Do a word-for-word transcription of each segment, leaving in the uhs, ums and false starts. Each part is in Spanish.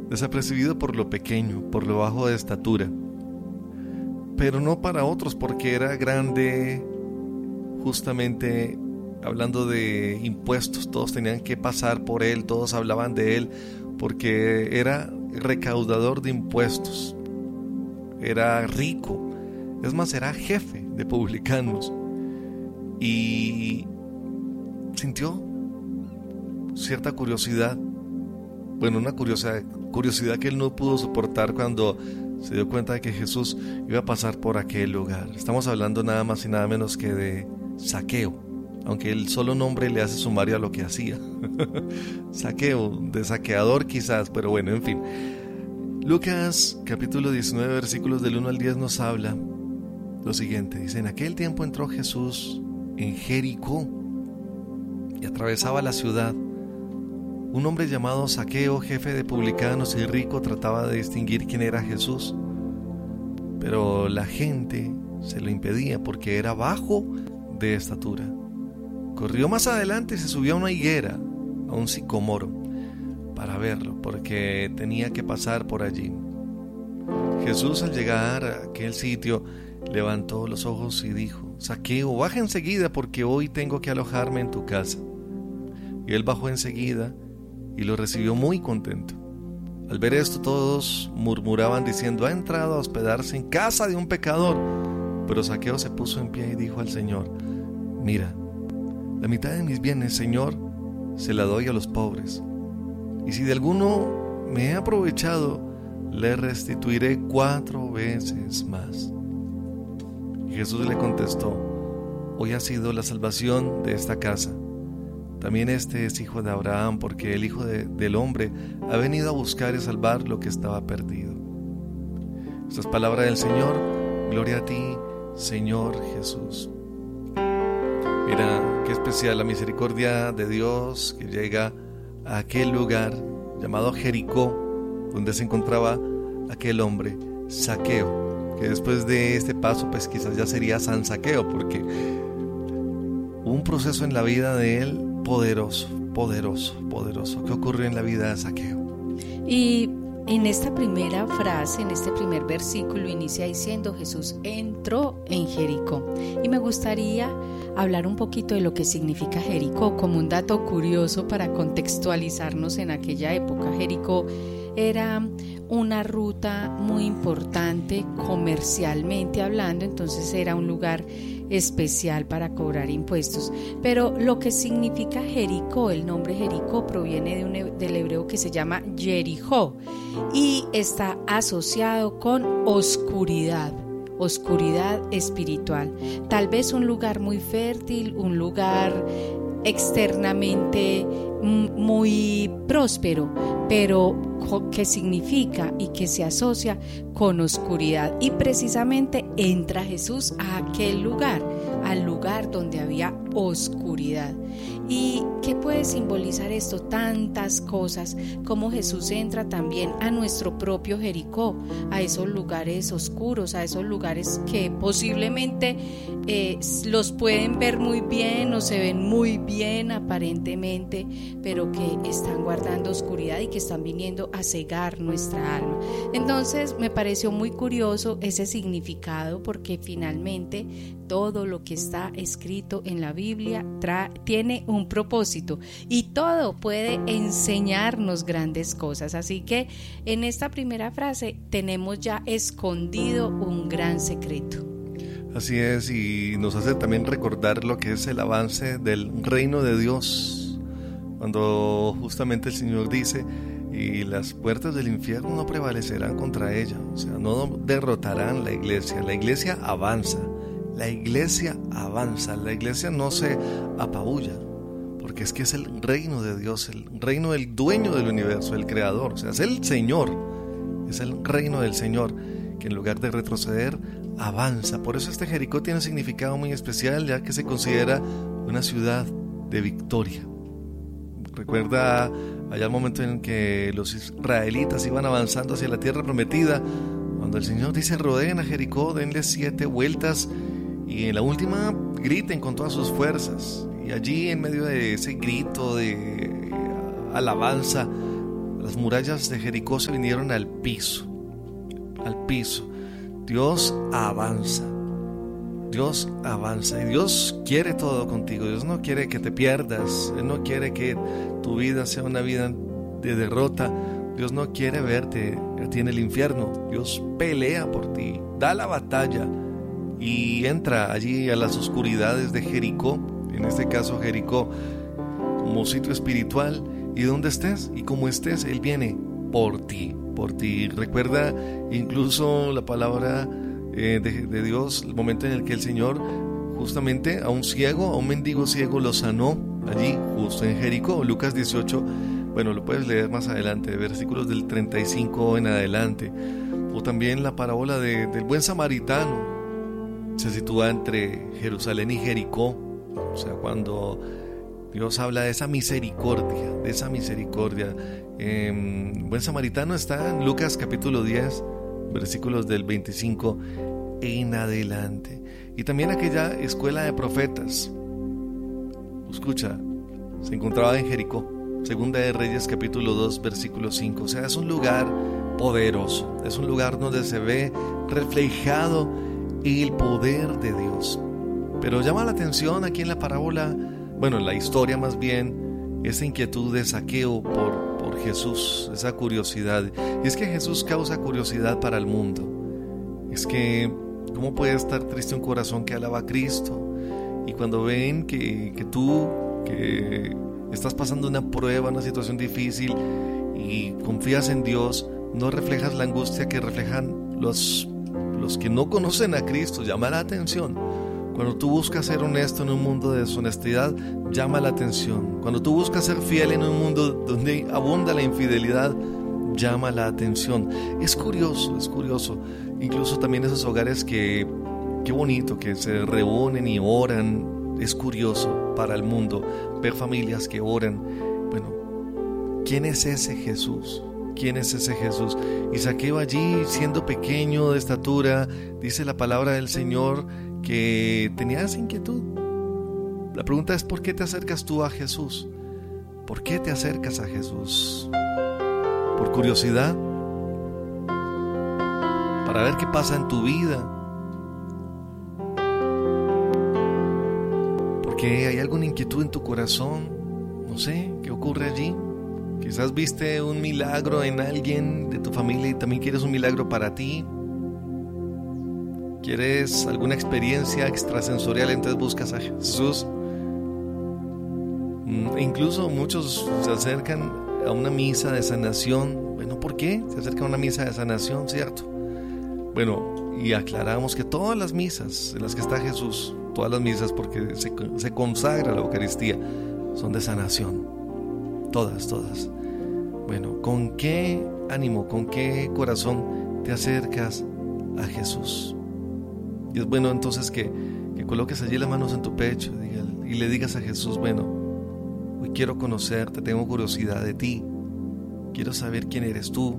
desapercibido por lo pequeño, por lo bajo de estatura, pero no para otros porque era grande. Justamente hablando de impuestos, todos tenían que pasar por él, todos hablaban de él porque era recaudador de impuestos, era rico, es más, era jefe de publicanos, y sintió cierta curiosidad, bueno, una curiosidad, curiosidad que él no pudo soportar cuando se dio cuenta de que Jesús iba a pasar por aquel lugar. Estamos hablando nada más y nada menos que de Zaqueo, aunque el solo nombre le hace sumario a lo que hacía. Zaqueo, de saqueador quizás, pero bueno, en fin. Lucas capítulo diecinueve, versículos del uno al diez nos habla lo siguiente. Dice: en aquel tiempo entró Jesús en Jericó y atravesaba la ciudad. Un hombre llamado Zaqueo, jefe de publicanos y rico, trataba de distinguir quién era Jesús, pero la gente se lo impedía porque era bajo de estatura. Corrió más adelante y se subió a una higuera, a un sicomoro, para verlo, porque tenía que pasar por allí. Jesús, al llegar a aquel sitio, levantó los ojos y dijo: Zaqueo, baja enseguida, porque hoy tengo que alojarme en tu casa. Y él bajó enseguida y lo recibió muy contento. Al ver esto, todos murmuraban diciendo: ha entrado a hospedarse en casa de un pecador. Pero Zaqueo se puso en pie y dijo al Señor: mira, la mitad de mis bienes, Señor, se la doy a los pobres, y si de alguno me he aprovechado, le restituiré cuatro veces más. Y Jesús le contestó: hoy ha sido la salvación de esta casa. También este es hijo de Abraham, porque el Hijo de, del Hombre ha venido a buscar y salvar lo que estaba perdido. Esta es palabra del Señor. Gloria a ti, Señor Jesús. Mira, qué especial la misericordia de Dios que llega a aquel lugar llamado Jericó, donde se encontraba aquel hombre, Zaqueo, que después de este paso pues quizás ya sería San Zaqueo, porque hubo un proceso en la vida de él poderoso, poderoso, poderoso. ¿Qué ocurrió en la vida de Zaqueo? Y en esta primera frase, en este primer versículo, inicia diciendo: Jesús entró en Jericó. Y me gustaría hablar un poquito de lo que significa Jericó, como un dato curioso para contextualizarnos en aquella época. Jericó era una ruta muy importante comercialmente hablando, entonces era un lugar especial para cobrar impuestos. Pero lo que significa Jericó, el nombre Jericó proviene de un, del hebreo que se llama Jericó y está asociado con oscuridad, oscuridad espiritual. Tal vez un lugar muy fértil, un lugar externamente muy próspero, pero que significa y que se asocia con oscuridad. Y precisamente entra Jesús a aquel lugar, al lugar donde había oscuridad. ¿Y qué puede simbolizar esto? Tantas cosas, como Jesús entra también a nuestro propio Jericó, a esos lugares oscuros, a esos lugares que posiblemente eh, los pueden ver muy bien o se ven muy bien aparentemente, pero que están guardando oscuridad y que están viniendo a cegar nuestra alma. Entonces me pareció muy curioso ese significado, porque finalmente todo lo que está escrito en la Biblia tra- tiene un propósito y todo puede enseñarnos grandes cosas. Así que en esta primera frase tenemos ya escondido un gran secreto. Así es, y nos hace también recordar lo que es el avance del reino de Dios, cuando justamente el Señor dice: y las puertas del infierno no prevalecerán contra ella, o sea, no derrotarán la iglesia. La iglesia avanza, la iglesia avanza, la iglesia no se apabulla, porque es que es el reino de Dios, el reino del dueño del universo, el creador, o sea, es el Señor, es el reino del Señor, que en lugar de retroceder, avanza. Por eso este Jericó tiene un significado muy especial, ya que se considera una ciudad de victoria. Recuerda allá el momento en que los israelitas iban avanzando hacia la tierra prometida, cuando el Señor dice: rodeen a Jericó, denle siete vueltas y en la última griten con todas sus fuerzas. Y allí, en medio de ese grito de alabanza, las murallas de Jericó se vinieron al piso, al piso. Dios avanza, Dios avanza y Dios quiere todo contigo. Dios no quiere que te pierdas, Él no quiere que tu vida sea una vida de derrota. Dios no quiere verte a ti en el infierno. Dios pelea por ti, da la batalla y entra allí a las oscuridades de Jericó, en este caso Jericó como sitio espiritual, y donde estés y como estés, Él viene por ti, por ti. Recuerda incluso la palabra eh, de, de Dios, el momento en el que el Señor justamente a un ciego, a un mendigo ciego lo sanó allí justo en Jericó. Lucas dieciocho, bueno, lo puedes leer más adelante, versículos del treinta y cinco en adelante. O también la parábola de, del buen samaritano, se sitúa entre Jerusalén y Jericó. O sea, cuando Dios habla de esa misericordia, de esa misericordia. Eh, buen samaritano está en Lucas capítulo diez, versículos del veinticinco en adelante. Y también aquella escuela de profetas, escucha, se encontraba en Jericó. Segunda de Reyes capítulo dos, versículo cinco. O sea, es un lugar poderoso, es un lugar donde se ve reflejado el poder de Dios. Pero llama la atención aquí en la parábola, bueno, en la historia más bien, esa inquietud de Zaqueo por, por Jesús, esa curiosidad. Y es que Jesús causa curiosidad para el mundo. Es que, ¿cómo puede estar triste un corazón que alaba a Cristo? Y cuando ven que, que tú, que estás pasando una prueba, una situación difícil y confías en Dios, no reflejas la angustia que reflejan los, los que no conocen a Cristo. Llama la atención. Cuando tú buscas ser honesto en un mundo de deshonestidad, llama la atención. Cuando tú buscas ser fiel en un mundo donde abunda la infidelidad, llama la atención. Es curioso, es curioso. Incluso también esos hogares que, qué bonito, que se reúnen y oran. Es curioso para el mundo ver familias que oran. Bueno, ¿quién es ese Jesús? ¿Quién es ese Jesús? Y Zaqueo allí, siendo pequeño de estatura, dice la palabra del Señor que tenía esa inquietud. La pregunta es, ¿por qué te acercas tú a Jesús? ¿Por qué te acercas a Jesús? ¿Por curiosidad? ¿Para ver qué pasa en tu vida? ¿Porque hay alguna inquietud en tu corazón? No sé, ¿qué ocurre allí? Quizás viste un milagro en alguien de tu familia y también quieres un milagro para ti. ¿Quieres alguna experiencia extrasensorial? Entonces buscas a Jesús. Incluso muchos se acercan a una misa de sanación. Bueno, ¿por qué? Se acercan a una misa de sanación, ¿cierto? Bueno, y aclaramos que todas las misas en las que está Jesús, todas las misas, porque se, se consagra la Eucaristía, son de sanación. Todas, todas. Bueno, ¿con qué ánimo, con qué corazón te acercas a Jesús? Y es bueno entonces que, que coloques allí las manos en tu pecho y, diga, y le digas a Jesús, bueno, hoy quiero conocerte, tengo curiosidad de ti, quiero saber quién eres tú,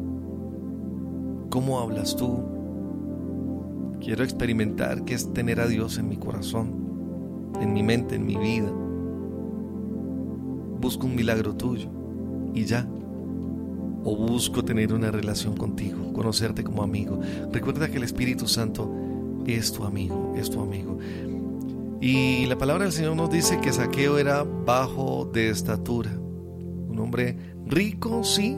cómo hablas tú, quiero experimentar qué es tener a Dios en mi corazón, en mi mente, en mi vida. Busco un milagro tuyo y ya. O busco tener una relación contigo, conocerte como amigo. Recuerda que el Espíritu Santo es tu amigo, es tu amigo. Y la palabra del Señor nos dice que Zaqueo era bajo de estatura, un hombre rico, sí,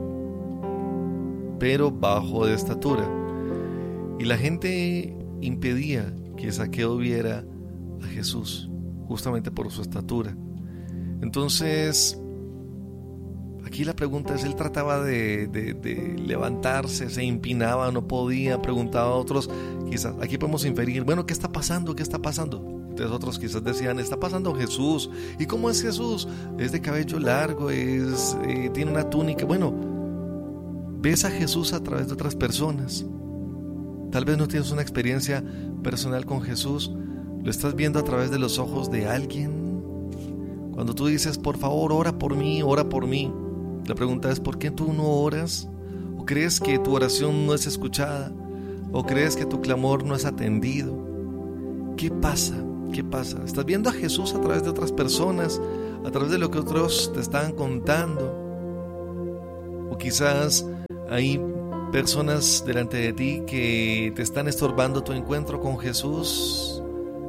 pero bajo de estatura. Y la gente impedía que Zaqueo viera a Jesús, justamente por su estatura. Entonces, aquí la pregunta es, él trataba de, de, de levantarse, se empinaba, no podía, preguntaba a otros, quizás, aquí podemos inferir, bueno, ¿qué está pasando? ¿Qué está pasando? Entonces otros quizás decían, está pasando Jesús. ¿Y cómo es Jesús? Es de cabello largo, es, eh, tiene una túnica. Bueno, ves a Jesús a través de otras personas. Tal vez no tienes una experiencia personal con Jesús, lo estás viendo a través de los ojos de alguien. Cuando tú dices, por favor, ora por mí, ora por mí, la pregunta es, ¿por qué tú no oras? ¿O crees que tu oración no es escuchada? ¿O crees que tu clamor no es atendido? ¿Qué pasa? ¿Qué pasa? ¿Estás viendo a Jesús a través de otras personas? ¿A través de lo que otros te están contando? quizás hay personas delante de ti que te están estorbando tu encuentro con Jesús.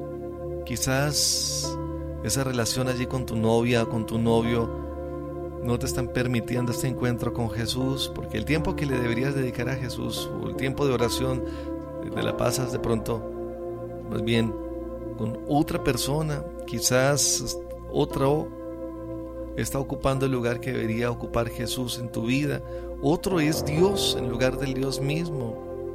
Quizás esa relación allí con tu novia, con tu novio, no te están permitiendo este encuentro con Jesús, porque el tiempo que le deberías dedicar a Jesús, o el tiempo de oración, te la pasas de pronto más bien con otra persona. Quizás otro está ocupando el lugar que debería ocupar Jesús en tu vida. Otro es Dios en lugar del Dios mismo.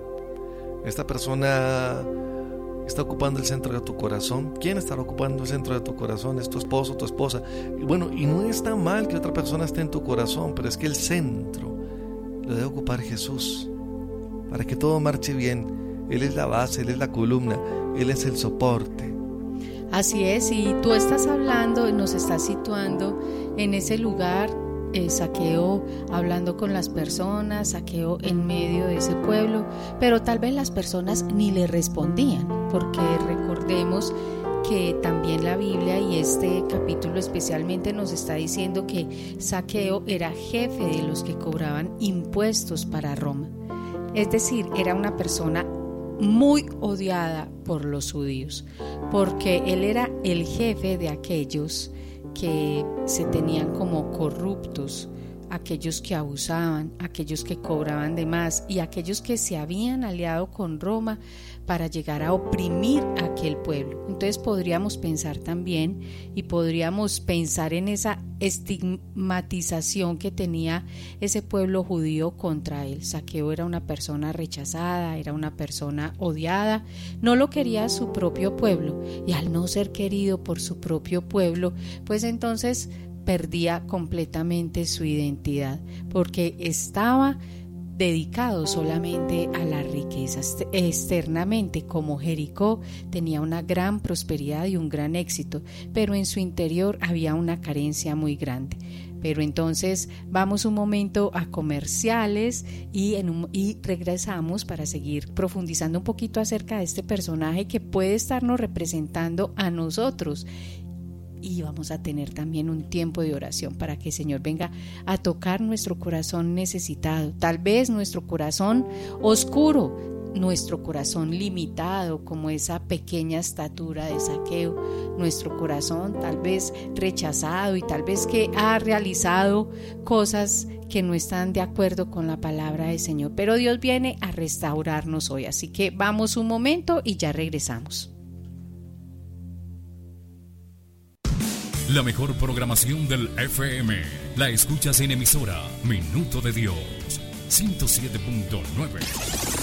Esta persona está ocupando el centro de tu corazón. ¿Quién estará ocupando el centro de tu corazón? Es tu esposo, tu esposa. Y bueno, y no está mal que otra persona esté en tu corazón, pero es que el centro lo debe ocupar Jesús, para que todo marche bien. Él es la base, Él es la columna, Él es el soporte. Así es, y tú estás hablando, nos estás situando en ese lugar, eh, Zaqueo hablando con las personas, Zaqueo en medio de ese pueblo, pero tal vez las personas ni le respondían, porque recordemos que también la Biblia y este capítulo especialmente nos está diciendo que Zaqueo era jefe de los que cobraban impuestos para Roma, es decir, era una persona muy odiada por los judíos, porque él era el jefe de aquellos que se tenían como corruptos, aquellos que abusaban, aquellos que cobraban de más y aquellos que se habían aliado con Roma para llegar a oprimir a aquel pueblo. Entonces podríamos pensar también y podríamos pensar en esa estigmatización que tenía ese pueblo judío contra él. Zaqueo era una persona rechazada, era una persona odiada, no lo quería su propio pueblo, y al no ser querido por su propio pueblo, pues entonces perdía completamente su identidad, porque estaba dedicado solamente a las riquezas. Externamente, como Jericó, tenía una gran prosperidad y un gran éxito, pero en su interior había una carencia muy grande. Pero entonces vamos un momento a comerciales y, en un, y regresamos para seguir profundizando un poquito acerca de este personaje que puede estarnos representando a nosotros. Y vamos a tener también un tiempo de oración para que el Señor venga a tocar nuestro corazón necesitado, tal vez nuestro corazón oscuro, nuestro corazón limitado como esa pequeña estatura de Zaqueo, nuestro corazón tal vez rechazado y tal vez que ha realizado cosas que no están de acuerdo con la palabra del Señor, pero Dios viene a restaurarnos hoy, así que vamos un momento y ya regresamos. La mejor programación del F M la escuchas en emisora Minuto de Dios ciento siete punto nueve.